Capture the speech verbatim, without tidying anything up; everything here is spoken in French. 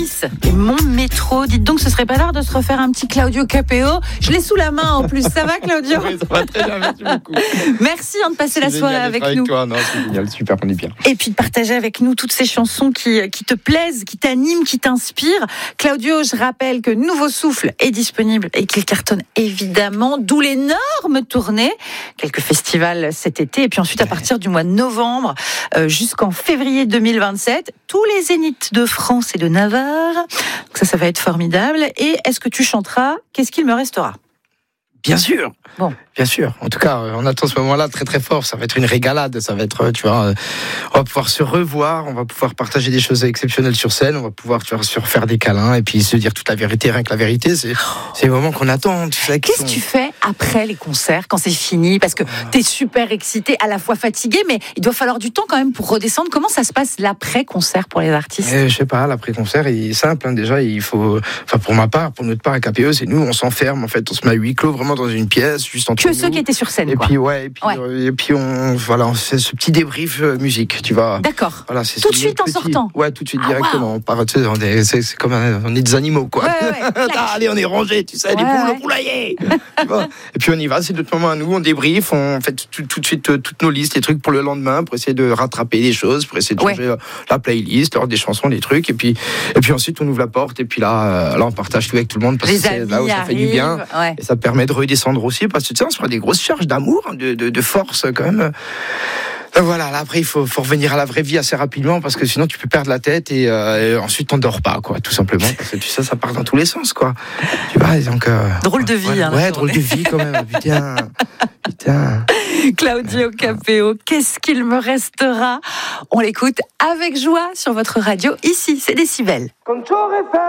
Et mon métro, dites donc, ce serait pas l'heure de se refaire un petit Claudio Capéo. Je l'ai sous la main en plus. Ça va, Claudio? Oui, ça va très bien, merci beaucoup. Merci hein, de passer C'est la soirée avec, avec nous. Toi. Non, c'est génial, super, on est bien. Et puis de partager avec nous toutes ces chansons qui, qui te plaisent, qui t'animent, qui t'inspirent. Claudio, je rappelle que Nouveau Souffle est disponible et qu'il cartonne évidemment, d'où l'énorme tournée. Quelques festivals cet été et puis ensuite à partir du mois de novembre euh, jusqu'en février deux mille vingt-sept, tous les zéniths de France et de Navarre. Donc ça, ça va être formidable. Et est-ce que tu chanteras Qu'est-ce qu'il me restera? Bien sûr. Bon. Bien sûr. En tout cas, on attend ce moment-là très très fort. Ça va être une régalade. Ça va être, tu vois, on va pouvoir se revoir. On va pouvoir partager des choses exceptionnelles sur scène. On va pouvoir, tu vois, se refaire des câlins et puis se dire toute la vérité. Rien que la vérité, c'est, c'est le moment qu'on attend. Tu sais, Qu'est-ce sont... que tu fais après les concerts, quand c'est fini? Parce que t'es super excité, à la fois fatigué, mais il doit falloir du temps quand même pour redescendre. Comment ça se passe l'après-concert pour les artistes? Eh, je sais pas, l'après-concert, il est simple. Hein. Déjà, il faut, enfin pour ma part, pour notre part à K P E, c'est nous, on s'enferme. En fait, on se met à huis clos, vraiment dans une pièce, juste entre Que nous. ceux qui étaient sur scène, et quoi. puis ouais, et puis, Ouais. euh, et puis on, voilà, on fait ce petit débrief euh, musique, tu vois. D'accord. Voilà, c'est Tout ce de suite en petit- sortant. Ouais, tout de suite Ah, directement. wow. On part, tu sais, on est, c'est, c'est comme un- on est des animaux, quoi. Ouais, ouais, ouais. Clac. Ah, allez, on est rangés, tu sais, Ouais, des poules ouais. au poulailler. Tu vois. Et puis on y va, c'est notre moment à nous, on débrief, on fait tout, tout de suite euh, toutes nos listes, les trucs pour le lendemain, pour essayer de rattraper des choses, pour essayer de Ouais. changer euh, la playlist, leur des chansons, des trucs, et puis, et puis ensuite on ouvre la porte, et puis là, euh, là on partage tout avec tout le monde parce Les que c'est amis là où ça fait du bien. arrivent, ouais. Et ça permet de redescendre aussi, parce que tu sais, on se prend des grosses charges d'amour, de, de, de force quand même. Euh, Voilà, là après il faut, faut revenir à la vraie vie assez rapidement parce que sinon tu peux perdre la tête et, euh, et ensuite t'en dors pas, quoi, tout simplement. Parce que tu sais, ça part dans tous les sens, quoi. Tu vois, et donc. Euh, Drôle de vie, ouais, hein, la ouais, drôle journée. de vie quand même. Putain, putain. Claudio Capéo, qu'est-ce qu'il me restera? On l'écoute avec joie sur votre radio. Ici, c'est Décibel. Con ciò che fa